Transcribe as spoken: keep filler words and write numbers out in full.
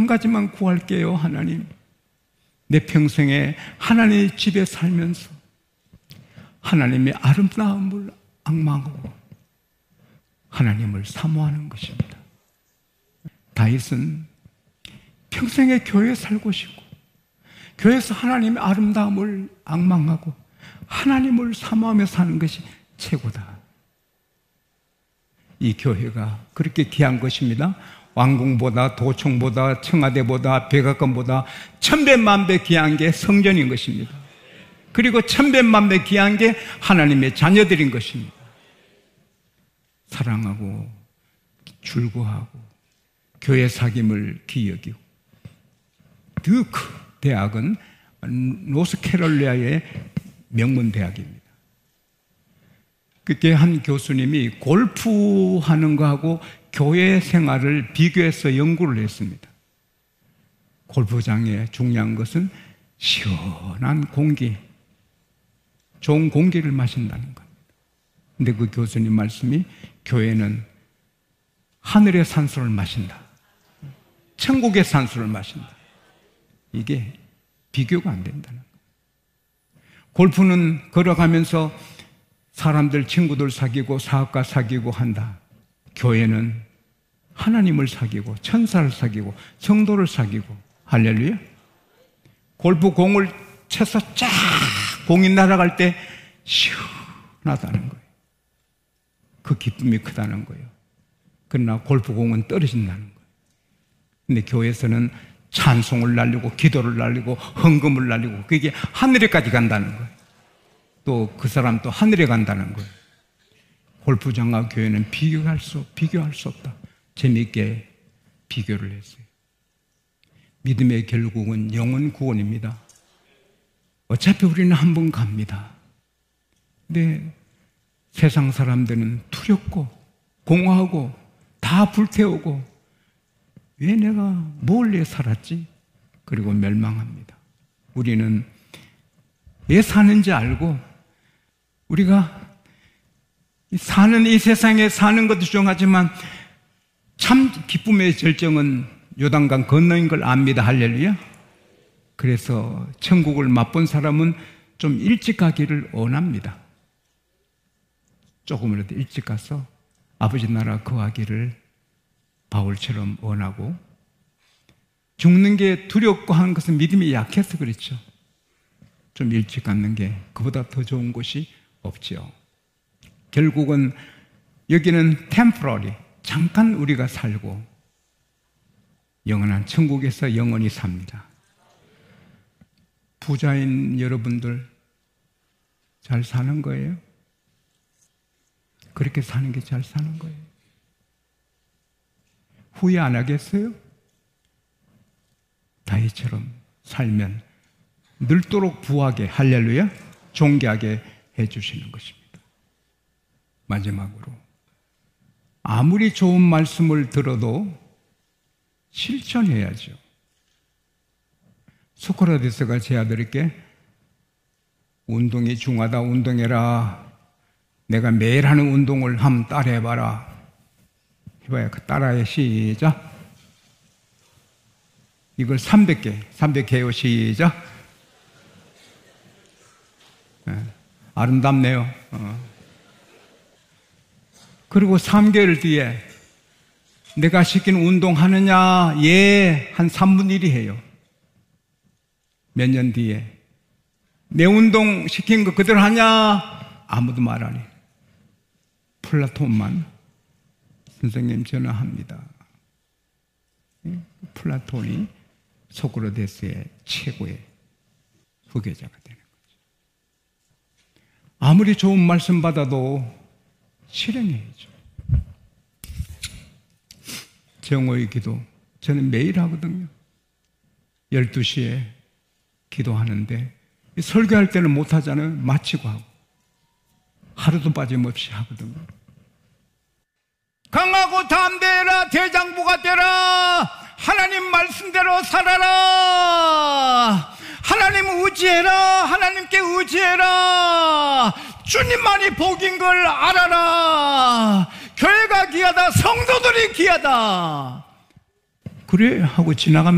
가지만 구할게요. 하나님, 내 평생에 하나님의 집에 살면서 하나님의 아름다움을 앙망하고 하나님을 사모하는 것입니다. 다윗은 평생에 교회에 살고 싶고 교회에서 하나님의 아름다움을 앙망하고 하나님을 사모하며 사는 것이 최고다. 이 교회가 그렇게 귀한 것입니다. 왕궁보다, 도청보다, 청와대보다, 백악관보다 천배만배 귀한 게 성전인 것입니다. 그리고 천배만배 귀한 게 하나님의 자녀들인 것입니다. 사랑하고 줄구하고 교회 사귐을 기여기고. 듀크 대학은 노스캐롤라이나의 명문 대학입니다. 그때 한 교수님이 골프하는 거하고 교회 생활을 비교해서 연구를 했습니다. 골프장에 중요한 것은 시원한 공기, 좋은 공기를 마신다는 겁니다. 근데 그 교수님 말씀이 교회는 하늘의 산소를 마신다, 천국의 산소를 마신다. 이게 비교가 안 된다는 거예요. 골프는 걸어가면서 사람들, 친구들 사귀고 사업가 사귀고 한다. 교회는 하나님을 사귀고 천사를 사귀고 성도를 사귀고. 할렐루야. 골프 공을 쳐서 쫙 공이 날아갈 때 시원하다는 거예요. 그 기쁨이 크다는 거예요. 그러나 골프 공은 떨어진다는 거예요. 근데 교회에서는 찬송을 날리고 기도를 날리고 헌금을 날리고 그게 하늘에까지 간다는 거예요. 또 그 사람 또 하늘에 간다는 거예요. 골프장과 교회는 비교할 수, 비교할 수 없다. 재미있게 비교를 했어요. 믿음의 결국은 영혼 구원입니다. 어차피 우리는 한 번 갑니다. 근데 세상 사람들은 두렵고 공허하고 다 불태우고 왜 내가 뭘 위해 살았지? 그리고 멸망합니다. 우리는 왜 사는지 알고 우리가 사는 이 세상에 사는 것도 중요하지만 참 기쁨의 절정은 요단강 건너인 걸 압니다. 할렐루야. 그래서 천국을 맛본 사람은 좀 일찍 가기를 원합니다. 조금이라도 일찍 가서 아버지 나라 거하기를 바울처럼 원하고, 죽는 게 두렵고 하는 것은 믿음이 약해서 그렇죠. 좀 일찍 갖는 게 그보다 더 좋은 곳이 없죠. 결국은 여기는 temporary, 잠깐 우리가 살고 영원한 천국에서 영원히 삽니다. 부자인 여러분들 잘 사는 거예요? 그렇게 사는 게 잘 사는 거예요? 후회 안 하겠어요? 다윗처럼 살면 늘도록 부하게, 할렐루야, 존귀하게 해주시는 것입니다. 마지막으로, 아무리 좋은 말씀을 들어도 실천해야죠. 소크라테스가 제 아들에게 운동이 중요하다, 운동해라, 내가 매일 하는 운동을 한번 따라해봐라. 해봐요. 따라해. 시작. 이걸 삼백 개, 삼백 개 해요. 시작. 네. 아름답네요. 어. 그리고 삼 개월 뒤에 내가 시킨 운동 하느냐? 예, 한 삼분의 일이 해요. 몇 년 뒤에 내 운동 시킨 거 그대로 하냐? 아무도 말 안 해요. 플라톤만 선생님 전화합니다. 플라톤이 소크라테스의 최고의 후계자가 되는 거죠. 아무리 좋은 말씀 받아도 실행해야죠. 정오의 기도 저는 매일 하거든요. 열두 시에 기도하는데 설교할 때는 못 하잖아요. 마치고 하고 하루도 빠짐없이 하거든요. 강하고 담대해라, 대장부가 되라, 하나님 말씀대로 살아라, 하나님 의지해라, 하나님께 의지해라, 주님만이 복인 걸 알아라, 교회가 귀하다, 성도들이 귀하다. 그래 하고 지나가면